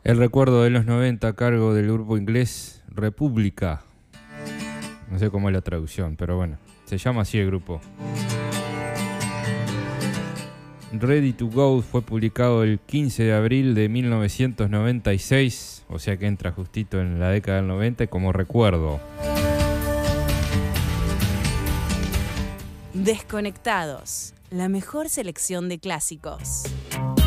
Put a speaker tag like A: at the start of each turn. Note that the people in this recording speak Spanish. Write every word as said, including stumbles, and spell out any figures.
A: El recuerdo de los noventa a cargo del grupo inglés República. No sé cómo es la traducción, pero bueno, se llama así el grupo. Ready to Go fue publicado el quince de abril de mil novecientos noventa y seis, o sea que entra justito en la década del noventa como recuerdo.
B: Desconectados, la mejor selección de clásicos.